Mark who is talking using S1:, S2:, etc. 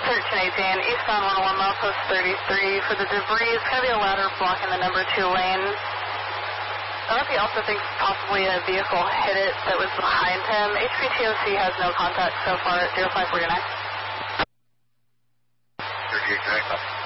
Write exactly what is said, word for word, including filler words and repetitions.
S1: thirteen eighteen, eastbound one oh one, milepost thirty-three. For the debris, it's going to be a ladder blocking the number two lane. I don't know if he also thinks possibly a vehicle hit it that was behind him. H P T O C has no contact so far at zero five four nine.
S2: thirty-eight,